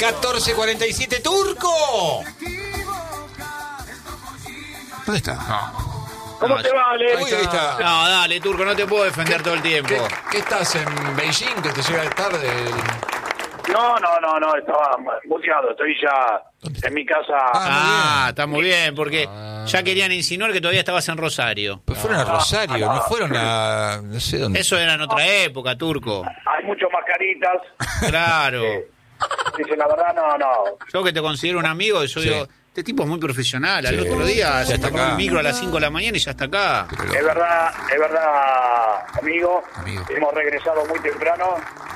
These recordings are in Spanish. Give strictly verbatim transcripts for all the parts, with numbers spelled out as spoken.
catorce cuarenta y siete, Turco. ¿Dónde está? No. ¿Cómo No, te va, Ale? Uy, ahí está. No, dale, Turco, no te puedo defender todo el tiempo. ¿Qué, qué estás en Beijing que te llega tarde? No, no, no, no, estaba muteado. Estoy ya en mi casa. Ah, está muy bien, porque ya querían insinuar que todavía estabas en Rosario. Pues fueron a Rosario, no fueron a... no sé dónde. Eso era en otra época, Turco. Hay muchos mascaritas. Claro. Dice, la verdad, no, no. Yo que te considero un amigo, yo Sí. digo, este tipo es muy profesional. Al Sí. otro día Ya se está tomó acá. un micro a las cinco de la mañana y ya está acá. Pero- Es verdad, es verdad, amigo. Amigo. Hemos regresado muy temprano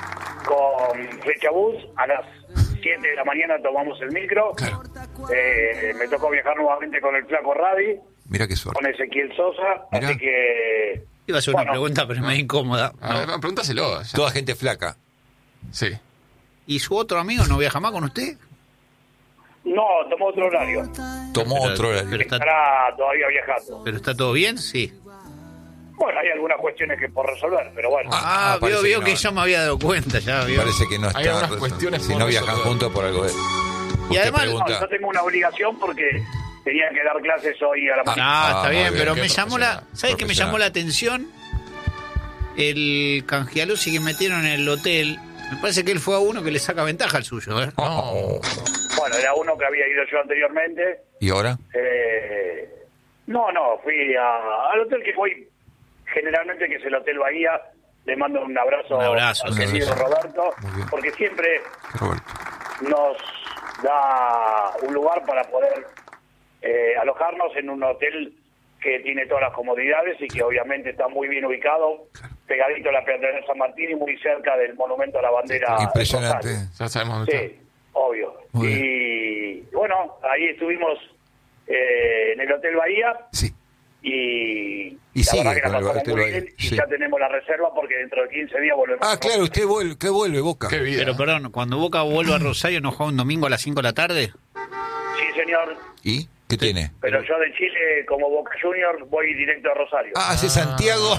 con fecha bus. A las siete de la mañana tomamos el micro. Claro. Eh, me tocó viajar nuevamente con el flaco Radi, Mira qué suerte. con Ezequiel Sosa. Mirá. Así que... Iba a hacer Bueno. una pregunta, pero es medio incómoda. A ver, pregúntaselo. ya. Toda gente flaca. Sí. ¿Y su otro amigo no viaja más con usted? No, tomó otro horario. Tomó Pero- otro horario. pero está- Estará todavía viajando. ¿Pero está todo bien? Sí. Bueno, hay algunas cuestiones que por resolver, pero bueno. Ah, Ah, vio, parece vio que que, no. yo me había dado cuenta, ya vio. Parece que no está. Hay algunas cuestiones Si por no viajan resolver. juntos por algo de... Y Usted además- No, pregunta. yo tengo una obligación porque tenía que dar clases hoy a la mañana. Ah, Ah, está muy bien, bien, pero qué me llamó la... profesional, ¿Sabes qué me profesional. llamó la atención? El canjealosi que metieron en el hotel. Me parece que él fue a uno que le saca ventaja al suyo, ¿eh? Oh. Bueno, era uno que había ido yo anteriormente. ¿Y ahora? Eh, no, no, fui a- al hotel que voy generalmente, que es el Hotel Bahía. Le mando un abrazo, Un abrazo, al un querido abrazo. Roberto, Muy bien. porque siempre Roberto. nos da un lugar para poder eh, alojarnos en un hotel que tiene todas las comodidades y que obviamente está muy bien ubicado, pegadito a la peatonal San Martín y muy cerca del monumento a la bandera. Impresionante. Rosario. Ya sabemos dónde Sí, obvio. Muy Y bueno, ahí estuvimos eh, en el Hotel Bahía Sí. y, Y sigue la verdad que la con el pasamos Hotel muy Bahía, bien y sí. ya tenemos la reserva porque dentro de quince días volvemos. Ah, claro, usted vuelve, ¿qué vuelve, Boca? está. Qué vida. Pero perdón, cuando Boca vuelva a Rosario, ¿no juega un domingo a las cinco de la tarde? Sí, señor. ¿Y qué tiene? Pero yo de Chile, como Boca Juniors, voy directo a Rosario. Ah, hace Santiago.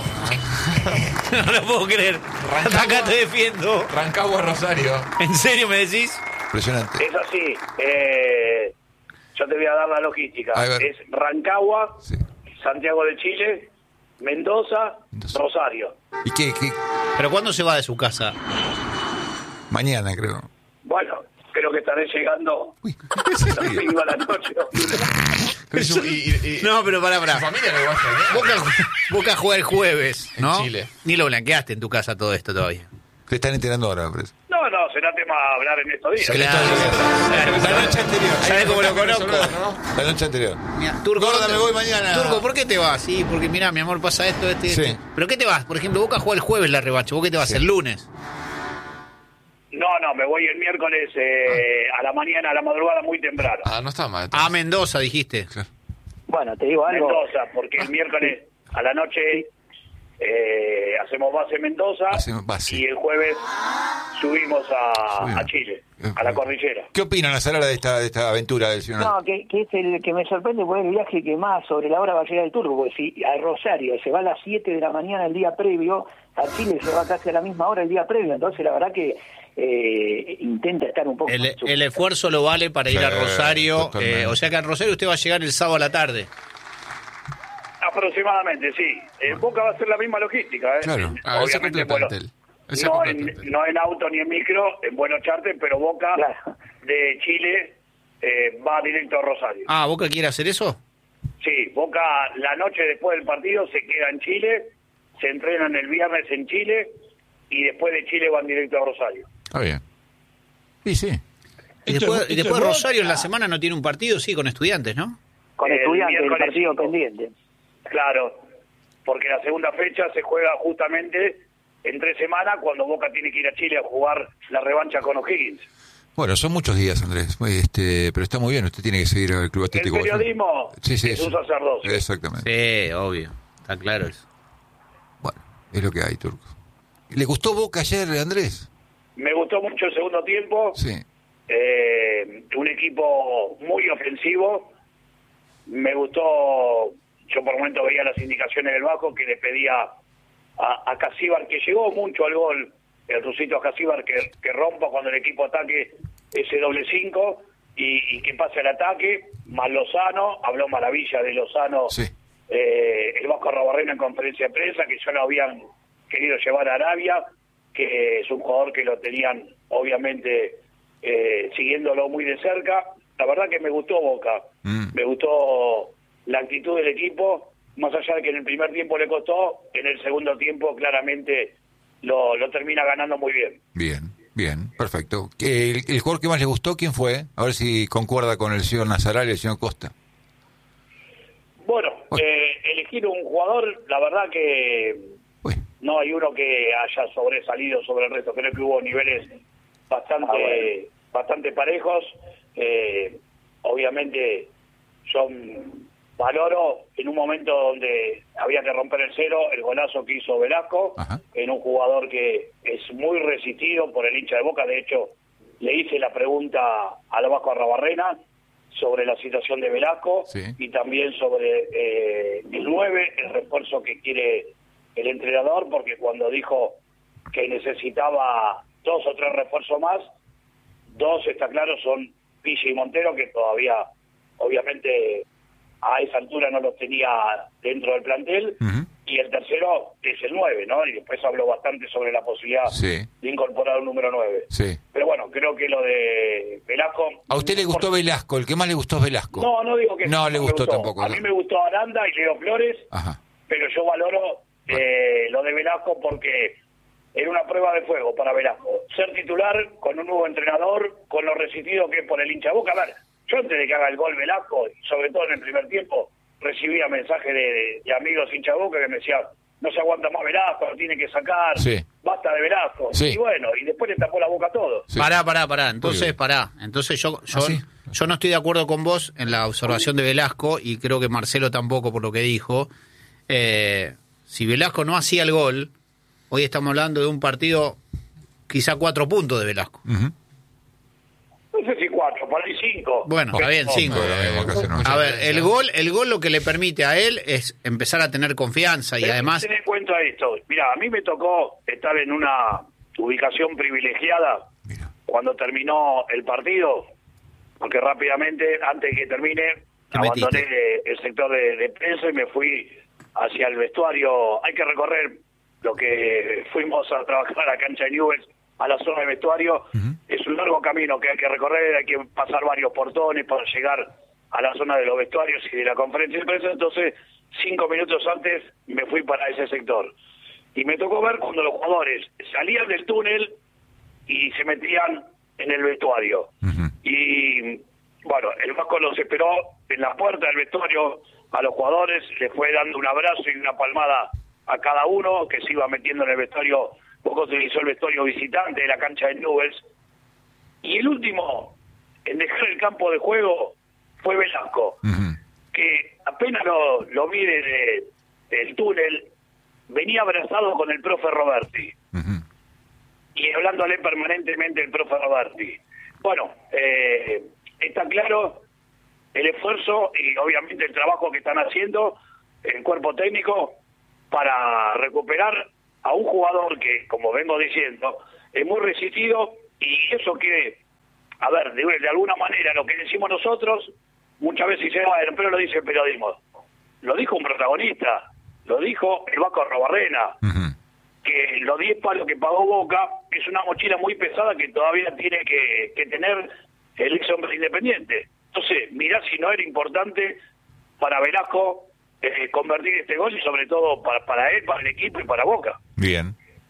No lo puedo creer. Hasta acá te defiendo. Rancagua, Rosario. ¿En serio me decís? Impresionante. Es así. Eh, yo te voy a dar la logística. A ver. Es Rancagua, Sí. Santiago de Chile, Mendoza, Mendoza. Rosario. ¿Y qué, qué? ¿Pero cuándo se va de su casa? Mañana, creo. Bueno, creo que estaré llegando Uy, domingo a la noche. Pero su- y- y- y- No, pero pará, Su pará. familia no va a estar, ¿eh? Boca, Boca juega el jueves, En ¿no? Chile. Ni lo blanqueaste en tu casa todo esto todavía. te están enterando ahora, me parece. No, no, será tema a hablar en estos días. La noche anterior. ¿Sabes cómo lo Hay que conozco? resolver, ¿no? La noche anterior. Mira, Turco, Gorda, ¿dónde- me voy mañana. Turco, ¿por qué te vas? Sí, porque mira, mi amor, pasa esto, este, Sí. este. ¿Pero qué te vas? Por ejemplo, Boca juega el jueves la revancha. ¿Vos qué te vas Sí. el lunes? No, no, me voy el miércoles eh, a la mañana, a la madrugada, muy temprano. Ah, no está mal. A Mendoza, dijiste. Bueno, te digo algo. Mendoza, porque el miércoles a la noche eh, hacemos base en Mendoza Hacemos base. y el jueves subimos a, Subimos. a Chile, a la cordillera. ¿Qué opinan a Salada de esta, de esta aventura del señor? No, que, que es el que me sorprende por el viaje que más sobre la hora va a llegar el Turco, porque si a Rosario se va a las siete de la mañana el día previo, a Chile se va casi a la misma hora el día previo, entonces la verdad que eh, intenta estar un poco El, más el suelto. esfuerzo lo vale para ir Sí, a Rosario. totalmente. eh, o sea que a Rosario usted va a llegar el sábado a la tarde. Aproximadamente, sí. En Boca va a ser la misma logística. ¿eh? Claro. Ah, él se cumple el bueno, plantel. Él se no, cumple el en, plantel. no en auto ni en micro, en vuelo charter, pero Boca Claro. de Chile eh, va directo a Rosario. Ah, ¿Boca quiere hacer eso? Sí, Boca la noche después del partido se queda en Chile, se entrenan el viernes en Chile y después de Chile van directo a Rosario. Está bien. Sí, sí. Y Esto después, es- y esto después es Rosario en la Boca. semana no tiene un partido, sí, con estudiantes, ¿no? Con el estudiantes, el miércoles partido cinco. pendiente. Claro, porque la segunda fecha se juega justamente en tres semanas cuando Boca tiene que ir a Chile a jugar la revancha con O'Higgins. Bueno, son muchos días, Andrés. Este, pero está muy bien. Usted tiene que seguir al Club El Atlético. periodismo Sí, sí, es eso. un sacerdocio. Exactamente. Sí, obvio. Está claro eso. Bueno, es lo que hay, Turco. ¿Le gustó Boca ayer, Andrés? Me gustó mucho el segundo tiempo. Sí. Eh, un equipo muy ofensivo. Me gustó, yo por momento veía las indicaciones del Bajo que le pedía a, a Casíbar, que llegó mucho al gol, el rusito Casíbar, que, que rompa cuando el equipo ataque ese doble cinco y, y que pase al ataque, más Lozano, habló maravilla de Lozano, Sí. eh, el Vasco Arrobarrena en conferencia de prensa, que ya lo habían querido llevar a Arabia, que es un jugador que lo tenían obviamente eh, siguiéndolo muy de cerca. La verdad que me gustó Boca, Mm. me gustó la actitud del equipo, más allá de que en el primer tiempo le costó, en el segundo tiempo claramente lo, lo termina ganando muy bien. Bien, bien, perfecto. ¿El, el jugador que más le gustó, quién fue? A ver si concuerda con el señor Nazaral y el señor Costa. Bueno, Uy. eh, elegir un jugador, la verdad que Uy, no hay uno que haya sobresalido sobre el resto. Creo que hubo niveles bastante, Ah, bueno. bastante parejos. Eh, obviamente yo valoro en un momento donde había que romper el cero el golazo que hizo Velasco, Ajá. en un jugador que es muy resistido por el hincha de Boca. De hecho, le hice la pregunta al Vasco Arrobarrena sobre la situación de Velasco, Sí. y también sobre eh, el nueve, el refuerzo que quiere el entrenador, porque cuando dijo que necesitaba dos o tres refuerzos más, dos, está claro, son Villa y Montero, que todavía, obviamente, a esa altura no los tenía dentro del plantel, Ujú. y el tercero es el nueve, ¿no? Y después habló bastante sobre la posibilidad Sí. de incorporar un número nueve. Sí. Pero bueno, creo que lo de Velasco... ¿A usted le gustó Velasco? ¿El que más le gustó es Velasco? No, no digo que No le me gustó tampoco, A ¿no? mí me gustó Aranda y Leo Flores, Ajá. pero yo valoro eh, lo de Velasco porque era una prueba de fuego para Velasco. Ser titular con un nuevo entrenador, con lo resistido que es por el hincha Boca. A ver, yo antes de que haga el gol Velasco, y sobre todo en el primer tiempo, recibía mensajes de, de, de amigos hincha Boca que me decían: no se aguanta más Velasco, lo tiene que sacar, Sí. basta de Velasco. Sí. Y bueno, y después le tapó la boca a todo. Sí. Pará, pará, pará. Entonces, Muy bien. pará. Entonces yo, yo, ¿Ah, sí? yo no estoy de acuerdo con vos en la observación de Velasco, y creo que Marcelo tampoco por lo que dijo. Eh, si Velasco no hacía el gol, hoy estamos hablando de un partido quizá cuatro puntos de Velasco. Ujú. No sé si cuatro, por ahí cinco. Bueno, está bien, cinco. Eh, Boca se nos- A ver, el gol, el gol lo que le permite a él es empezar a tener confianza y Pero además... ten en cuenta esto. Mira, a mí me tocó estar en una ubicación privilegiada Mira. cuando terminó el partido, porque rápidamente, antes de que termine, Te abandoné metiste. el sector de, de prensa y me fui hacia el vestuario. Hay que recorrer lo que fuimos a trabajar a la cancha de Newell's, a la zona de vestuario. Ujú. Es un largo camino que hay que recorrer, hay que pasar varios portones para llegar a la zona de los vestuarios y de la conferencia de prensa. Entonces, cinco minutos antes me fui para ese sector. Y me tocó ver cuando los jugadores salían del túnel y se metían en el vestuario. Ujú. Y bueno, el Vasco los esperó en la puerta del vestuario a los jugadores, les fue dando un abrazo y una palmada a cada uno que se iba metiendo en el vestuario. Boca utilizó el vestuario visitante de la cancha de Newell's. Y el último en dejar el campo de juego fue Velasco, Ujú. que apenas lo, lo vi desde el túnel, venía abrazado con el profe Roberti Ujú. y hablándole permanentemente el profe Roberti. Bueno, eh, está claro el esfuerzo y obviamente el trabajo que están haciendo el cuerpo técnico para recuperar a un jugador que, como vengo diciendo, es muy resistido, y eso que, a ver, de, de alguna manera lo que decimos nosotros, muchas veces se va, pero lo dice el periodismo. Lo dijo un protagonista, lo dijo el Vasco Arrobarrena, Ujú. que los diez palos que pagó Boca es una mochila muy pesada que todavía tiene que, que tener el ex hombre Independiente. Entonces, mirá si no era importante para Velasco eh, convertir este gol, y sobre todo para, para él, para el equipo y para Boca. Bien.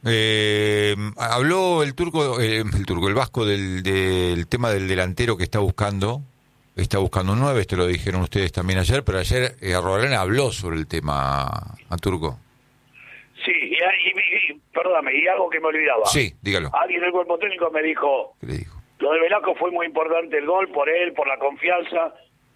Eh, habló el turco, eh, el turco, el vasco del, del tema del delantero que está buscando. Está buscando un nueve, esto lo dijeron ustedes también ayer, pero ayer eh, Arrobarrena habló sobre el tema a Turco. Sí, y, y, y perdóname, y algo que me olvidaba. Sí, dígalo. Alguien del cuerpo técnico me dijo, ¿Qué le dijo? lo de Velasco fue muy importante el gol por él, por la confianza,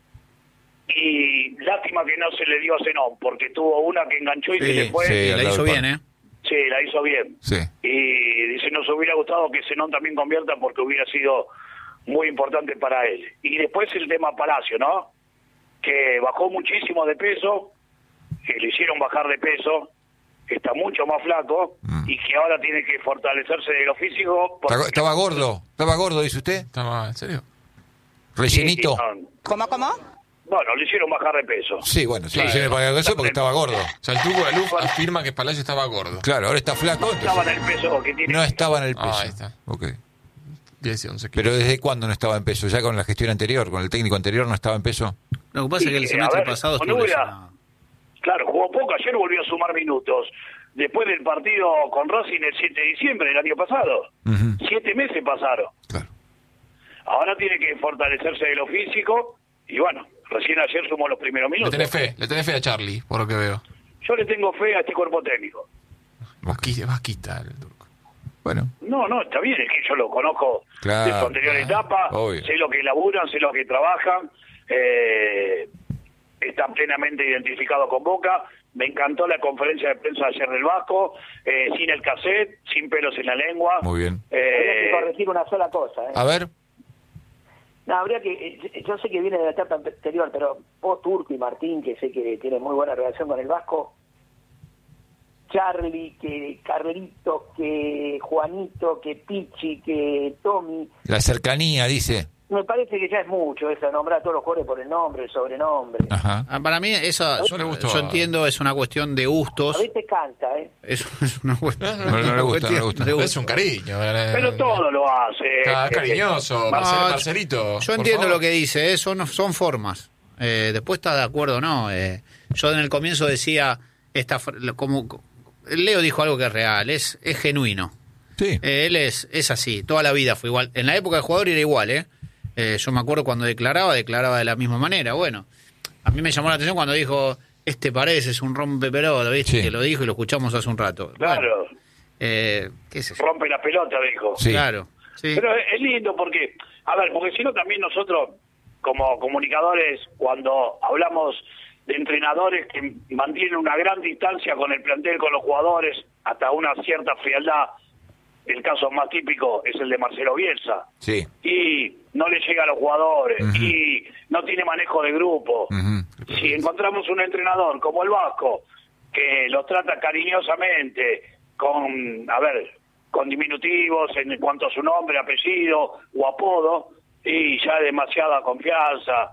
y lástima que no se le dio a Zenón, porque tuvo una que enganchó y se le fue. sí. Y al la lado hizo del bien, pan. ¿eh? Sí, la hizo bien. Sí. Y dice, nos hubiera gustado que Zenón también convierta porque hubiera sido muy importante para él. Y después el tema Palacio, ¿no? Que bajó muchísimo de peso, que le hicieron bajar de peso, está mucho más flaco Mm. y que ahora tiene que fortalecerse de lo físico. porque- Estaba, estaba gordo, estaba gordo, dice usted. Estaba, ¿en serio? Rellenito. Sí, no, ¿Cómo, cómo? bueno, le hicieron bajar de peso. Sí, bueno, sí, Claro. se me pagó eso porque estaba gordo. O sea, el turco de Luz afirma que Palacio estaba gordo. Claro, ahora está flaco, No estaba entonces en el peso que tiene. no estaba en el Ah, peso. ahí está. Ok. diez y once kilos. Pero ¿desde cuándo no estaba en peso? ¿Ya con la gestión anterior, con el técnico anterior no estaba en peso? Lo que pasa es que el Sí, semestre a ver, pasado con estuvo Ubera. lesionado. Claro, jugó poco, ayer volvió a sumar minutos. Después del partido con Racing el siete de diciembre del año pasado. Ujú. Siete meses pasaron. Claro. Ahora tiene que fortalecerse de lo físico y bueno, recién ayer sumó los primeros Le minutos. tenés fe, le tenés fe a Charlie, por lo que veo. Yo le tengo fe a este cuerpo técnico. Vasquita, vasquita el turco. Bueno, No, no, está bien, es que yo lo conozco Claro, de su anterior claro, etapa, obvio. sé lo que laburan, sé lo que trabajan, eh, está plenamente identificado con Boca. Me encantó la conferencia de prensa ayer del Vasco, eh, sin el cassette, sin pelos en la lengua. muy bien. Habría que Eh, corregir una sola cosa. ¿eh? A ver, No, habría que. eh, Yo sé que viene de la etapa anterior, pero vos, Turco y Martín, que sé que tienen muy buena relación con el Vasco, Charlie, que Carlito, que Juanito, que Pichi, que Tommy. la cercanía, dice. Me parece que ya es mucho eso, nombrar a todos los jugadores por el nombre, el sobrenombre. Ajá. Ah, para mí, eso, Yo le gusto yo a- entiendo, es una cuestión de A gustos. veces canta, ¿eh? Eso es una cuestión. No, no le gusta, no le gusta. Es un cariño. eh. pero todo lo hace. Está eh, cariñoso. eh, Marcel- No, Marcelito. Yo por entiendo favor. lo que dice, ¿eh? son, son formas. Eh, después está de acuerdo o no. Eh, yo en el comienzo decía, esta, fr- como Leo dijo algo que es real, es, es genuino. Sí. Eh, él es, es así, toda la vida fue igual. En la época de jugador era igual, ¿eh? Eh, yo me acuerdo cuando declaraba, declaraba de la misma manera. Bueno, a mí me llamó la atención cuando dijo, este parece, es un rompepelota, ¿viste? Sí. Que lo dijo y lo escuchamos hace un rato. Claro, Bueno, eh, qué sé yo. rompe la pelota, dijo. Sí. Claro, sí. Pero es es lindo porque, a ver, porque si no también nosotros, como comunicadores, cuando hablamos de entrenadores que mantienen una gran distancia con el plantel, con los jugadores, hasta una cierta frialdad, el caso más típico es el de Marcelo Bielsa, Sí. y no le llega a los jugadores, Ujú. y no tiene manejo de grupo. Ujú. Si encontramos un entrenador como el Vasco, que los trata cariñosamente, con, a ver, con diminutivos en cuanto a su nombre, apellido o apodo, y ya demasiada confianza,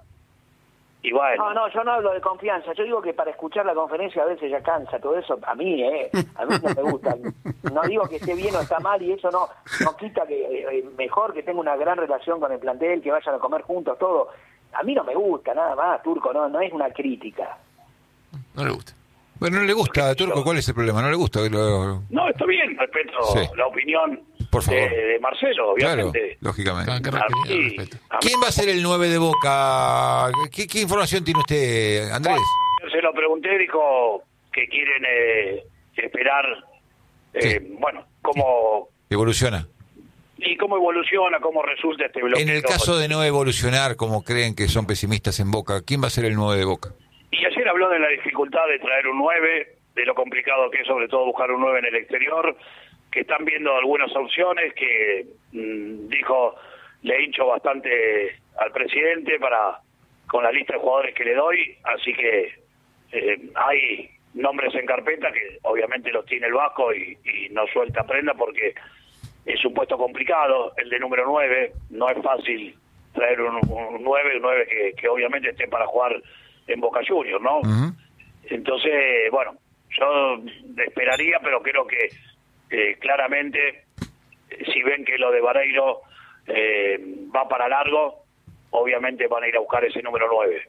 y bueno. No, no, yo no hablo de confianza. Yo digo que para escuchar la conferencia a veces ya cansa todo eso. A mí, ¿eh? A mí no me gusta. No digo que esté bien o está mal y eso no no quita que eh, mejor que tenga una gran relación con el plantel, que vayan a comer juntos, todo. A mí no me gusta, nada más, Turco, no no es una crítica. No le gusta. Bueno, no le gusta a Turco, ¿cuál es el problema? No le gusta. que lo- No, está bien, respeto Sí. la opinión Por favor. De, de Marcelo, Claro, obviamente. lógicamente. Ah, qué A respeto, mí- respeto. a mí- ¿Quién va a ser el nueve de Boca? ¿Qué, qué información tiene usted, Andrés? Se lo pregunté, dijo que quieren eh, esperar, eh, Sí. bueno, cómo Evoluciona. y cómo evoluciona, cómo resulta este bloque. En el caso de no evolucionar, como creen que son pesimistas en Boca, ¿quién va a ser el nueve de Boca? Y ayer habló de la dificultad de traer un nueve, de lo complicado que es sobre todo buscar un nueve en el exterior, que están viendo algunas opciones, que mmm, dijo, le hincho bastante al presidente para con la lista de jugadores que le doy, así que eh, hay nombres en carpeta que obviamente los tiene el Vasco y, y no suelta prenda porque es un puesto complicado, el de número nueve, no es fácil traer un, un nueve, un nueve que, que obviamente esté para jugar en Boca Juniors, ¿no? Ujú. Entonces, bueno, yo esperaría, pero creo que eh, claramente, eh, si ven que lo de Vareiro eh, va para largo, obviamente van a ir a buscar ese número nueve.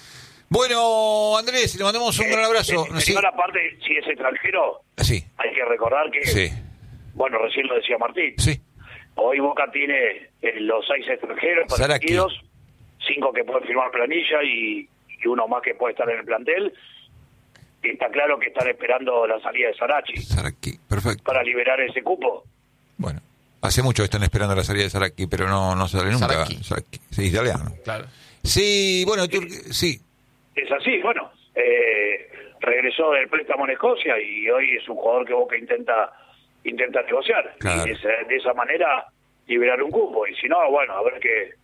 Bueno, Andrés, le mandamos un gran abrazo. Eh, Sí. señor, aparte, si es extranjero, Sí, hay que recordar que, sí, bueno, recién lo decía Martín, sí. hoy Boca tiene eh, los seis extranjeros Zaraki. permitidos, cinco que pueden firmar planilla y, y uno más que puede estar en el plantel. Y está claro que están esperando la salida de Sarachi Zaraki, perfecto. para liberar ese cupo. Bueno, hace mucho que están esperando la salida de Zaraki, pero no, no sale nunca. Zaraki. Zaraki. Sí, italiano. Claro. Sí, bueno, Tur- sí. Es así, bueno, eh, regresó del préstamo en Escocia y hoy es un jugador que Boca intenta intenta negociar. Claro. Y de esa, de esa manera liberar un cupo. Y si no, bueno, a ver qué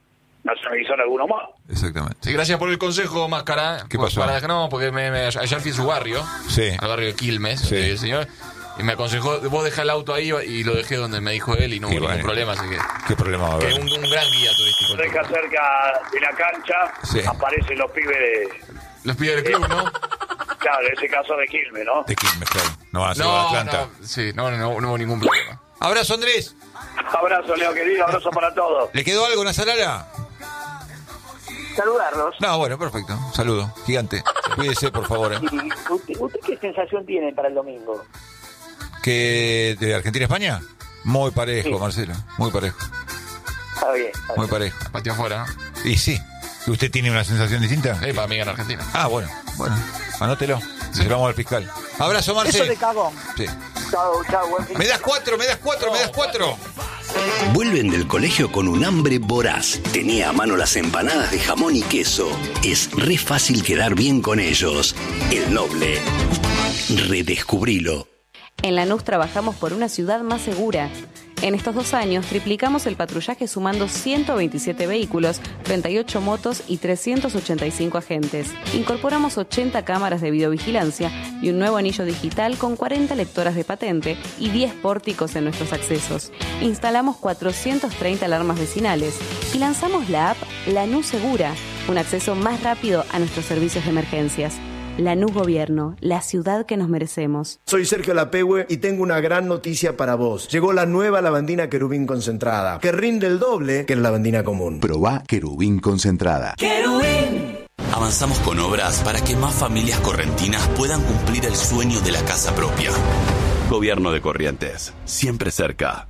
nacionalizar alguno más. Exactamente. Sí, gracias por el consejo, Máscara. ¿Qué Por- pasó? Para, no, porque me, me- ayer fui a su barrio, Sí. al barrio de Quilmes, Sí. el señor, y me aconsejó, vos dejá el auto ahí y lo dejé donde me dijo él y no hubo Y ningún bueno. problema, así que, ¿Qué problema va a que haber? un, un gran guía turístico. el Deja turco. cerca de la cancha, Sí. aparecen los pibes de, Los pibes del club, ¿no? claro, en ese caso de Quilmes, ¿no? De Quilmes, claro. No va a ser de No, Atlanta. no, sí, no, no, no, no hubo ningún problema. Abrazo, Andrés. Abrazo, Leo, querido, abrazo para todos. ¿Le quedó algo, Nazarala? Saludarlos. No, bueno, perfecto. Saludo. Gigante. Cuídese, por favor. ¿eh? Y ¿Usted, ¿Usted qué sensación tiene para el domingo? ¿Que de Argentina a España? Muy parejo, Sí. Marcelo. Muy parejo. Está bien. está Muy bien. parejo. Patio afuera, ¿no? Y sí. ¿Usted tiene una sensación distinta? Eh, para mí en Argentina. Ah, bueno. Bueno. Anótelo. Se lo vamos al fiscal. Abrazo, Eso de Marce. cagón. Sí. Chao, chao, buen fin. Me das cuatro, me das cuatro, me das cuatro. Vuelven del colegio con un hambre voraz. Tenía a mano las empanadas de jamón y queso. Es re fácil quedar bien con ellos. El Noble. Redescubrilo. En Lanús trabajamos por una ciudad más segura. En estos dos años triplicamos el patrullaje sumando ciento veintisiete vehículos, treinta y ocho motos y trescientos ochenta y cinco agentes. Incorporamos ochenta cámaras de videovigilancia y un nuevo anillo digital con cuarenta lectoras de patente y diez pórticos en nuestros accesos. Instalamos cuatrocientas treinta alarmas vecinales y lanzamos la app Lanús Segura, un acceso más rápido a nuestros servicios de emergencias. Lanús Gobierno, la ciudad que nos merecemos. Soy Sergio Lapehue y tengo una gran noticia para vos. Llegó la nueva lavandina Querubín concentrada, que rinde el doble que la lavandina común. Probá Querubín concentrada. Avanzamos con obras para que más familias correntinas puedan cumplir el sueño de la casa propia. Gobierno de Corrientes, siempre cerca.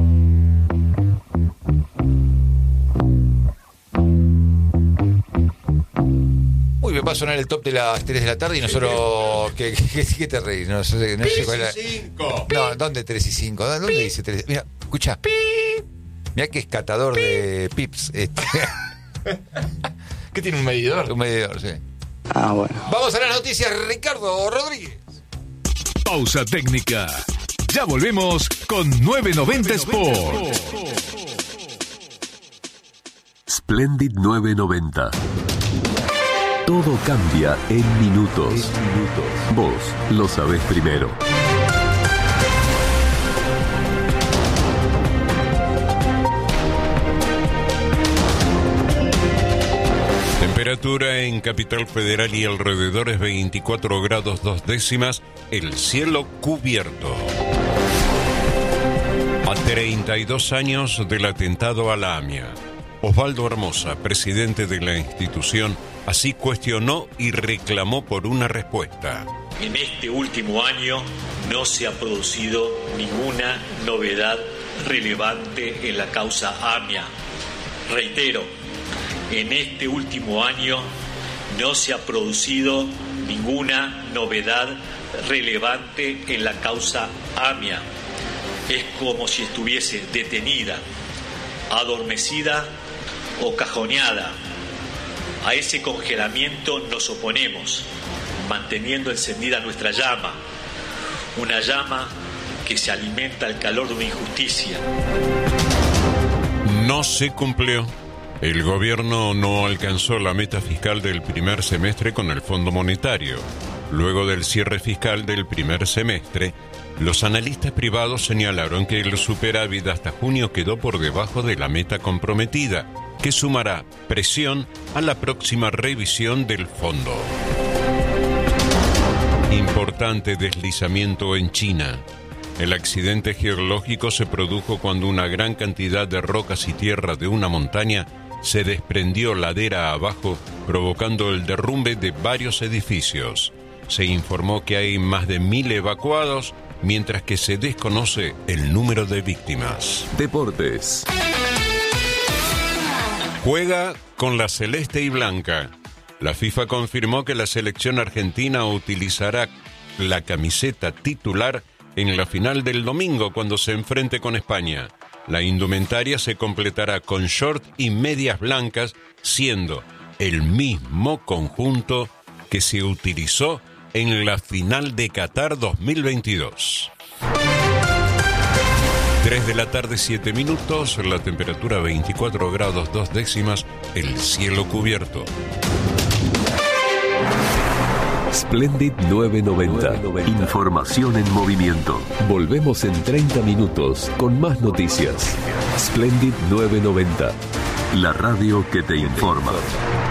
Uy, me va a sonar el top de las tres de la tarde y nosotros... ¿Qué, qué, qué te reís? No sé, no sé cuál era. No, ¿dónde tres y cinco? ¿Dónde dice tres? Mira, escucha. Mira que es catador de pips. Este. ¿Qué tiene un medidor? Un medidor, sí. Ah, bueno. Vamos a las noticias, Ricardo Rodríguez. Pausa técnica. Ya volvemos con novecientos noventa Sport. Splendid novecientos noventa. Todo cambia en minutos. Vos lo sabés primero. Temperatura en Capital Federal y alrededores veinticuatro grados dos décimas, el cielo cubierto. A treinta y dos años del atentado a la AMIA, Osvaldo Hermosa, presidente de la institución, así cuestionó y reclamó por una respuesta. En este último año no se ha producido ninguna novedad relevante en la causa AMIA. Reitero, en este último año no se ha producido ninguna novedad relevante en la causa AMIA. Es como si estuviese detenida, adormecida o cajoneada. A ese congelamiento nos oponemos, manteniendo encendida nuestra llama, una llama que se alimenta al calor de una injusticia. No se cumplió. El gobierno no alcanzó la meta fiscal del primer semestre con el Fondo Monetario. Luego del cierre fiscal del primer semestre, los analistas privados señalaron que el superávit hasta junio quedó por debajo de la meta comprometida, que sumará presión a la próxima revisión del fondo. Importante deslizamiento en China. El accidente geológico se produjo cuando una gran cantidad de rocas y tierra de una montaña se desprendió ladera abajo, provocando el derrumbe de varios edificios. Se informó que hay más de mil evacuados, mientras que se desconoce el número de víctimas. Deportes. Juega con la celeste y blanca. La FIFA confirmó que la selección argentina utilizará la camiseta titular en la final del domingo cuando se enfrente con España. La indumentaria se completará con short y medias blancas, siendo el mismo conjunto que se utilizó en la final de Qatar dos mil veintidós. tres de la tarde, siete minutos, la temperatura veinticuatro grados dos décimas, el cielo cubierto. Splendid novecientos noventa. Información en movimiento. Volvemos en treinta minutos con más noticias. Splendid novecientos noventa. La radio que te informa.